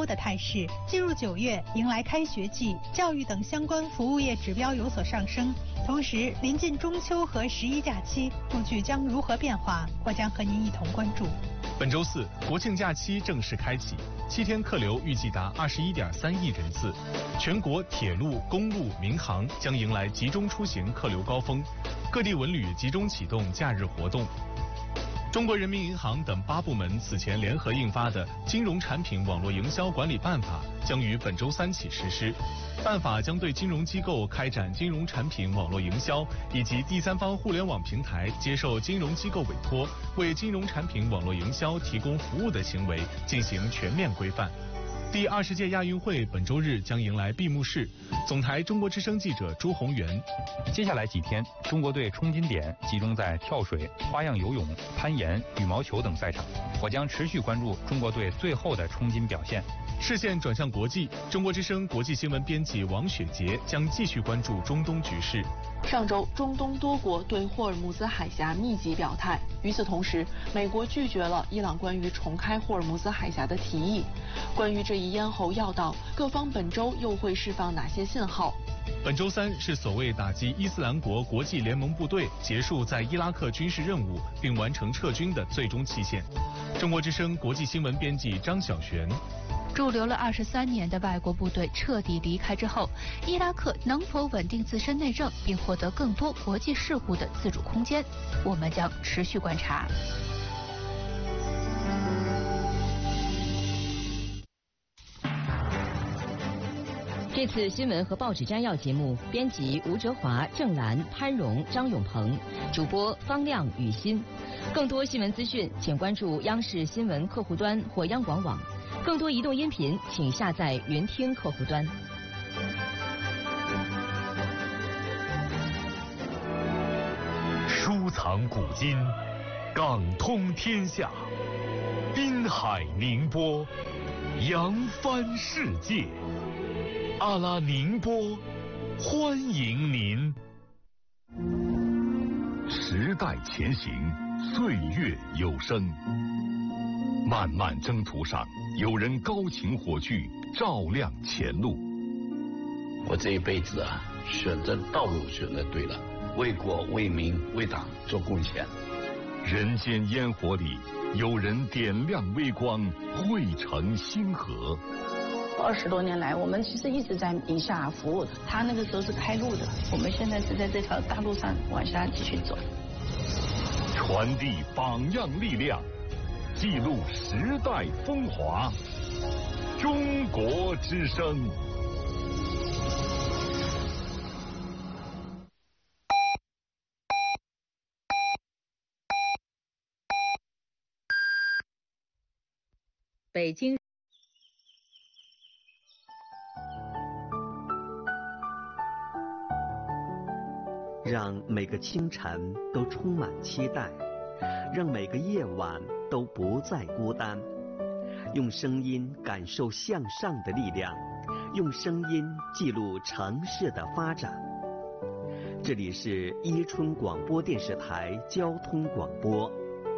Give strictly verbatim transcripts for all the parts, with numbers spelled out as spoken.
的态势。进入九月，迎来开学季，教育等相关服务业指标有所上升。同时，临近中秋和十一假期，数据将如何变化？我将和您一同关注。 本周四，国庆假期正式开启，七天客流预计达二十一点三亿人次，全国铁路、公路、民航将迎来集中出行客流高峰，各地文旅集中启动假日活动。中国人民银行等八部门此前联合印发的《金融产品网络营销管理办法》将于本周三起实施。办法将对金融机构开展金融产品网络营销以及第三方互联网平台接受金融机构委托为金融产品网络营销提供服务的行为进行全面规范。第二十届亚运会本周日将迎来闭幕式，总台中国之声记者朱宏元。 接下来几天，中国队冲金点集中在跳水、花样游泳、攀岩、羽毛球等赛场。我将持续关注中国队最后的冲金表现。 视线转向国际，中国之声国际新闻编辑王雪杰将继续关注中东局势。 上周，中东多国对霍尔木兹海峡密集表态。与此同时，美国拒绝了伊朗关于重开霍尔木兹海峡的提议。关于这一咽喉要道，各方本周又会释放哪些信号？ 本周三是所谓打击伊斯兰国国际联盟部队结束在伊拉克军事任务并完成撤军的最终期限。中国之声国际新闻编辑张晓璇。 驻留了二十三年的外国部队彻底离开之后，伊拉克能否稳定自身内政，并获得更多国际事务的自主空间？我们将持续观察。 这次新闻和报纸摘要节目，编辑吴哲华、郑兰、潘荣、张永鹏，主播方亮、雨欣。更多新闻资讯，请关注央视新闻客户端或央广网。更多移动音频，请下载云听客户端。 书藏古今，港通天下，滨海宁波，扬帆世界。阿拉宁波，欢迎您。时代前行，岁月有声。漫漫征途上，有人高擎火炬，照亮前路。 我这一辈子啊，选择道路选择对了，为国为民为党做贡献。 人间烟火里，有人点亮微光，汇成星河。 二十多年来，我们其实一直在宁夏服务的。他那个时候是开路的，我们现在是在这条大路上往下继续走。 传递榜样力量，记录时代风华。中国之声。 北京。 让每个清晨都充满期待，让每个夜晚都不再孤单。用声音感受向上的力量，用声音记录城市的发展。这里是伊春广播电视台交通广播。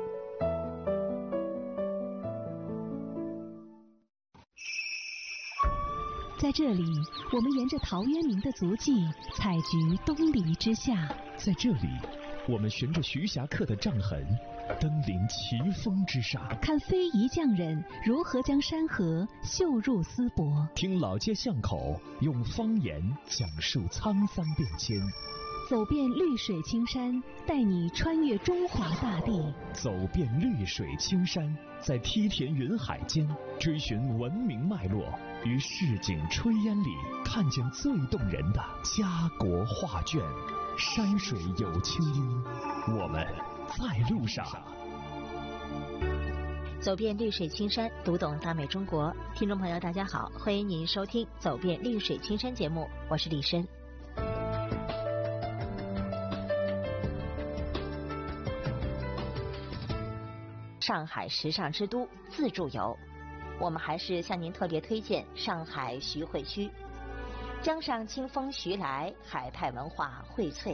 在这里，我们沿着陶渊明的足迹采菊东篱之下； 在这里，我们循着徐霞客的杖痕登临奇峰之上， 看非遗匠人如何将山河绣入丝帛， 听老街巷口用方言讲述沧桑变迁， 走遍绿水青山，带你穿越中华大地， 走遍绿水青山，在梯田云海间追寻文明脉络，于市井炊烟里看见最动人的家国画卷。山水有清音，我们在路上。 走遍绿水青山，读懂大美中国。听众朋友大家好，欢迎您收听走遍绿水青山节目，我是李申。上海时尚之都自助游，我们还是向您特别推荐上海徐汇区。江上清风徐来，海派文化荟萃。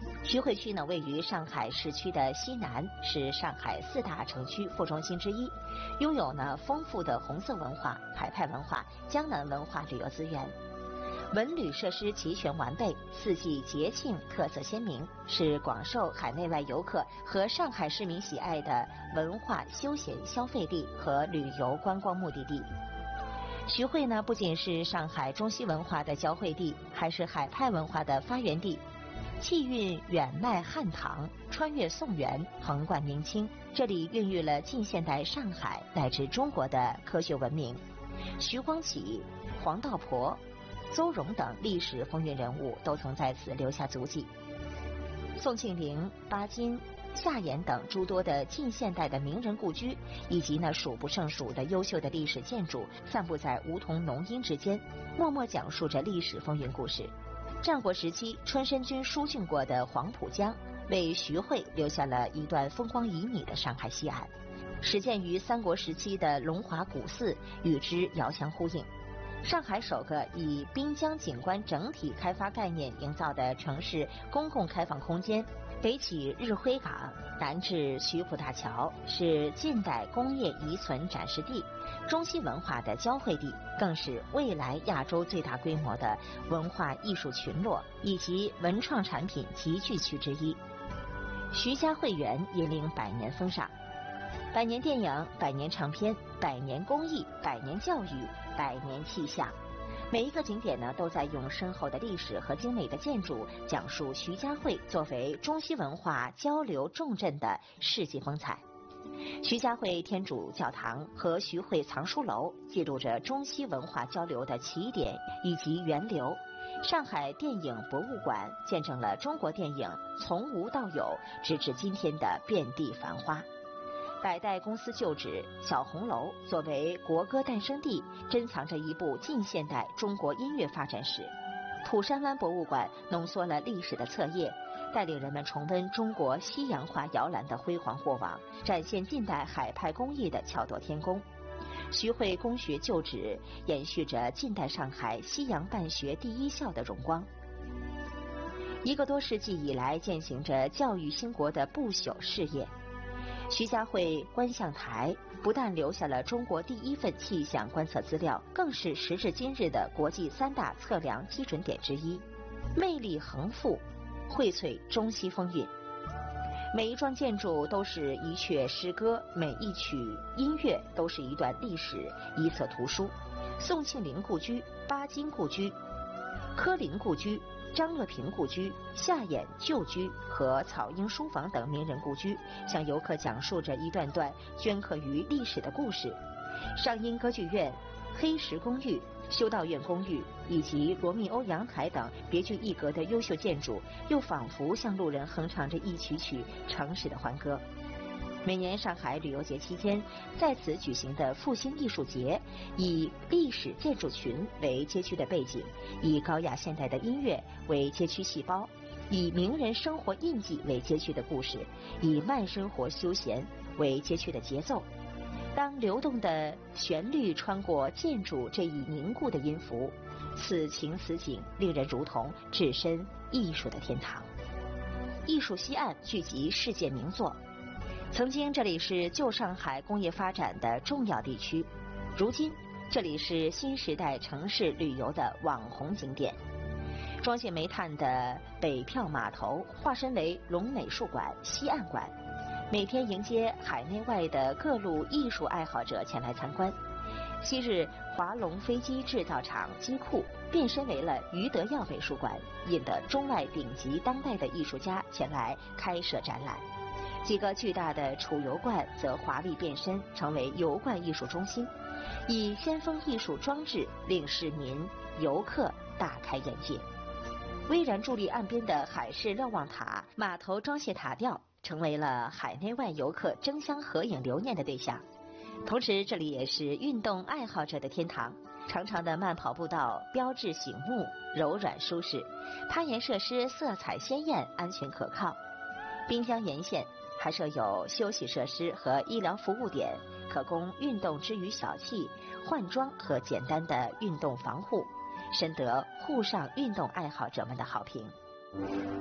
徐汇区呢，位于上海市区的西南，是上海四大城区副中心之一，拥有呢丰富的红色文化、海派文化、江南文化旅游资源。文旅设施齐全完备，四季节庆特色鲜明，是广受海内外游客和上海市民喜爱的文化休闲消费地和旅游观光目的地。徐汇呢，不仅是上海中西文化的交汇地，还是海派文化的发源地。气韵远迈汉唐，穿越宋元，横贯明清，这里孕育了近现代上海乃至中国的科学文明。徐光启、黄道婆、邹容等历史风云人物都曾在此留下足迹。宋庆龄、巴金、夏衍等诸多的近现代的名人故居，以及那数不胜数的优秀的历史建筑，散布在梧桐浓荫之间，默默讲述着历史风云故事。战国时期，春申君疏浚过的黄浦江，为徐汇留下了一段风光旖旎的上海西岸。始建于三国时期的龙华古寺与之遥相呼应。上海首个以滨江景观整体开发概念营造的城市公共开放空间，北起日晖港，南至徐浦大桥，是近代工业遗存展示地、中西文化的交汇地，更是未来亚洲最大规模的文化艺术群落以及文创产品集聚区之一。徐家汇园引领百年风尚，百年电影、百年唱片、百年工艺、百年教育、百年气象，每一个景点呢，都在用深厚的历史和精美的建筑，讲述徐家汇作为中西文化交流重镇的世纪风采。徐家汇天主教堂和徐汇藏书楼记录着中西文化交流的起点以及源流。上海电影博物馆见证了中国电影从无到有直至今天的遍地繁花。百代公司旧址小红楼作为国歌诞生地，珍藏着一部近现代中国音乐发展史。土山湾博物馆浓缩了历史的册页，带领人们重温中国西洋画摇篮的辉煌过往，展现近代海派工艺的巧夺天工。徐汇工学旧址延续着近代上海西洋办学第一校的荣光。一个多世纪以来践行着教育兴国的不朽事业。徐家汇观象台不但留下了中国第一份气象观测资料，更是时至今日的国际三大测量基准点之一，魅力横富，荟萃中西风韵。每一幢建筑都是一阙诗歌，每一曲音乐都是一段历史，一册图书。宋庆龄故居、巴金故居、柯林故居、张乐平故居、夏衍旧居和草婴书房等名人故居，向游客讲述着一段段镌刻于历史的故事。上音歌剧院、黑石公寓、修道院公寓以及罗密欧阳台等别具一格的优秀建筑，又仿佛向路人哼唱着一曲曲城市的欢歌。每年上海旅游节期间，在此举行的复兴艺术节，以历史建筑群为街区的背景，以高雅现代的音乐为街区细胞，以名人生活印记为街区的故事，以慢生活休闲为街区的节奏。当流动的旋律穿过建筑这一凝固的音符，此情此景令人如同置身艺术的天堂。艺术西岸聚集世界名作。曾经这里是旧上海工业发展的重要地区，如今这里是新时代城市旅游的网红景点。装卸煤炭的北票码头化身为龙美术馆、西岸馆，每天迎接海内外的各路艺术爱好者前来参观。昔日华龙飞机制造厂机库变身为了余德耀美术馆，引得中外顶级当代的艺术家前来开设展览。几个巨大的储油罐则华丽变身成为油罐艺术中心，以先锋艺术装置令市民游客大开眼界。巍然伫立岸边的海市瞭望塔码头装卸塔吊成为了海内外游客争相合影留念的对象。同时这里也是运动爱好者的天堂，长长的慢跑步道标志醒目，柔软舒适，攀岩设施色彩鲜艳，安全可靠。滨江沿线还设有休息设施和医疗服务点，可供运动之余小憩、换装和简单的运动防护，深得沪上运动爱好者们的好评。